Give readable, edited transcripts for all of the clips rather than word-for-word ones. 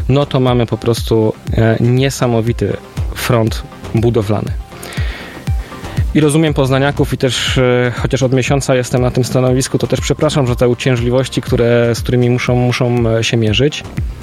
no to mamy po prostu niesamowity front budowlany. I rozumiem poznaniaków i też, chociaż od miesiąca jestem na tym stanowisku, to też przepraszam, że te uciążliwości, z którymi muszą się mierzyć.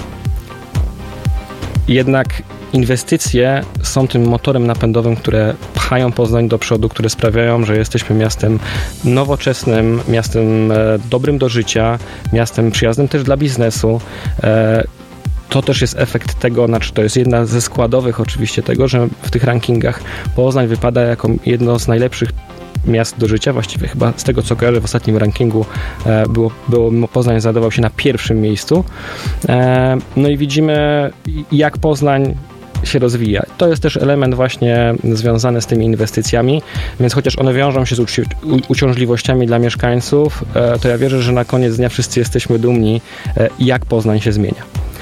Jednak inwestycje są tym motorem napędowym, które pchają Poznań do przodu, które sprawiają, że jesteśmy miastem nowoczesnym, miastem dobrym do życia, miastem przyjaznym też dla biznesu. To też jest efekt tego, to jest jedna ze składowych oczywiście tego, że w tych rankingach Poznań wypada jako jedno z najlepszych miast do życia. Właściwie chyba z tego, co kojarzę, w ostatnim rankingu Poznań znajdował się na pierwszym miejscu. No i widzimy, jak Poznań się rozwija. To jest też element właśnie związany z tymi inwestycjami, więc chociaż one wiążą się z uciążliwościami dla mieszkańców, to ja wierzę, że na koniec dnia wszyscy jesteśmy dumni, jak Poznań się zmienia.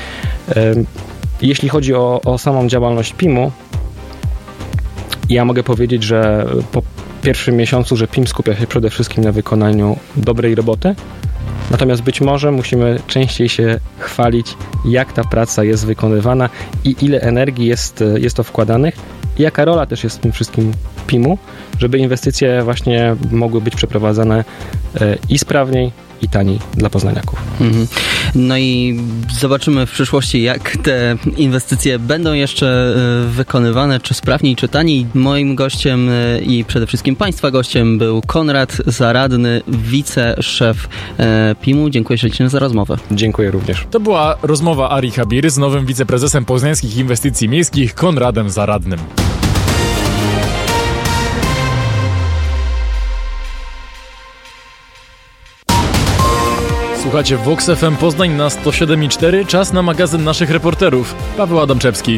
Jeśli chodzi o samą działalność PIM-u, ja mogę powiedzieć, że po pierwszym miesiącu, że PIM skupia się przede wszystkim na wykonaniu dobrej roboty, natomiast być może musimy częściej się chwalić, jak ta praca jest wykonywana i ile energii jest to wkładanych i jaka rola też jest w tym wszystkim PIM-u, żeby inwestycje właśnie mogły być przeprowadzane i sprawniej, i taniej dla poznaniaków. No i zobaczymy w przyszłości, jak te inwestycje będą jeszcze wykonywane, czy sprawniej, czy taniej. Moim gościem i przede wszystkim Państwa gościem był Konrad Zaradny, wiceszef PIM-u. Dziękuję ślicznie za rozmowę. Dziękuję również. To była rozmowa Arii Habiry z nowym wiceprezesem Poznańskich Inwestycji Miejskich Konradem Zaradnym. Słuchacie Vox FM Poznań na 107,4. Czas na magazyn naszych reporterów. Paweł Adamczewski.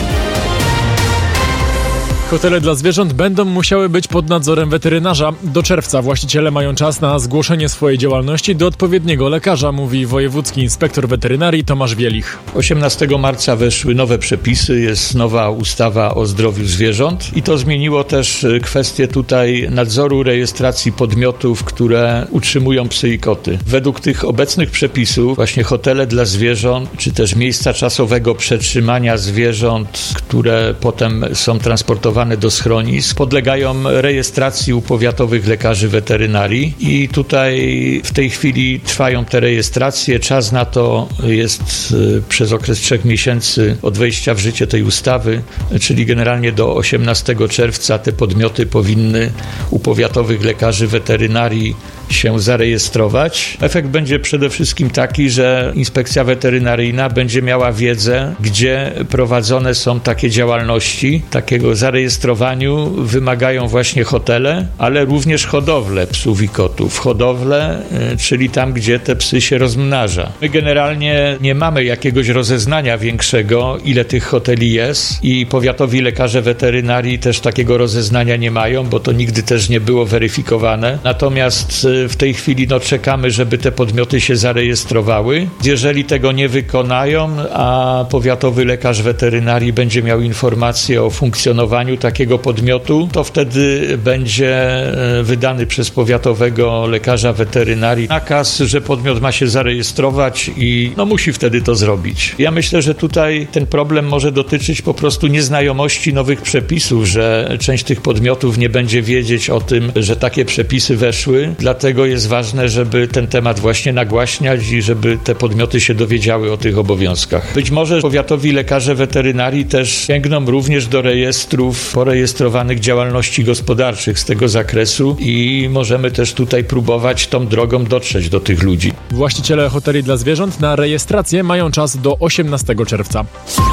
Hotele dla zwierząt będą musiały być pod nadzorem weterynarza. Do czerwca właściciele mają czas na zgłoszenie swojej działalności do odpowiedniego lekarza, mówi wojewódzki inspektor weterynarii Tomasz Wielich. 18 marca weszły nowe przepisy, jest nowa ustawa o zdrowiu zwierząt i to zmieniło też kwestię tutaj nadzoru rejestracji podmiotów, które utrzymują psy i koty. Według tych obecnych przepisów właśnie hotele dla zwierząt, czy też miejsca czasowego przetrzymania zwierząt, które potem są transportowane do schronisk, podlegają rejestracji u powiatowych lekarzy weterynarii i tutaj w tej chwili trwają te rejestracje. Czas na to jest przez okres 3 miesięcy od wejścia w życie tej ustawy, czyli generalnie do 18 czerwca te podmioty powinny u powiatowych lekarzy weterynarii się zarejestrować. Efekt będzie przede wszystkim taki, że inspekcja weterynaryjna będzie miała wiedzę, gdzie prowadzone są takie działalności. Takiego zarejestrowaniu wymagają właśnie hotele, ale również hodowle psów i kotów. Hodowle, czyli tam, gdzie te psy się rozmnaża. My generalnie nie mamy jakiegoś rozeznania większego, ile tych hoteli jest i powiatowi lekarze weterynarii też takiego rozeznania nie mają, bo to nigdy też nie było weryfikowane. Natomiast w tej chwili czekamy, żeby te podmioty się zarejestrowały. Jeżeli tego nie wykonają, a powiatowy lekarz weterynarii będzie miał informację o funkcjonowaniu takiego podmiotu, to wtedy będzie wydany przez powiatowego lekarza weterynarii nakaz, że podmiot ma się zarejestrować i musi wtedy to zrobić. Ja myślę, że tutaj ten problem może dotyczyć po prostu nieznajomości nowych przepisów, że część tych podmiotów nie będzie wiedzieć o tym, że takie przepisy weszły. Dlatego jest ważne, żeby ten temat właśnie nagłaśniać i żeby te podmioty się dowiedziały o tych obowiązkach. Być może powiatowi lekarze weterynarii też sięgną również do rejestrów porejestrowanych działalności gospodarczych z tego zakresu i możemy też tutaj próbować tą drogą dotrzeć do tych ludzi. Właściciele hoteli dla zwierząt na rejestrację mają czas do 18 czerwca.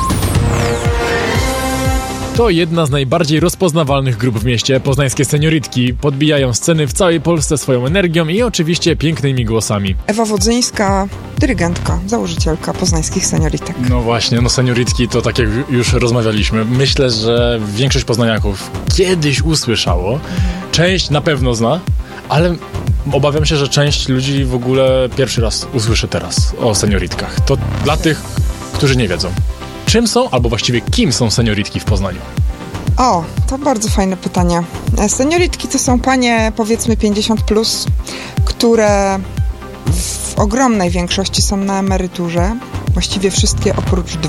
To jedna z najbardziej rozpoznawalnych grup w mieście. Poznańskie senioritki podbijają sceny w całej Polsce swoją energią i oczywiście pięknymi głosami. Ewa Wodzyńska, dyrygentka, założycielka poznańskich senioritek. No właśnie, senioritki to tak jak już rozmawialiśmy. Myślę, że większość poznaniaków kiedyś usłyszało. Część na pewno zna, ale obawiam się, że część ludzi w ogóle pierwszy raz usłyszy teraz o senioritkach. To dla tych, którzy nie wiedzą. Czym są, albo właściwie kim są senioritki w Poznaniu? O, to bardzo fajne pytanie. Senioritki to są panie, powiedzmy 50+, które w ogromnej większości są na emeryturze. Właściwie wszystkie oprócz 2.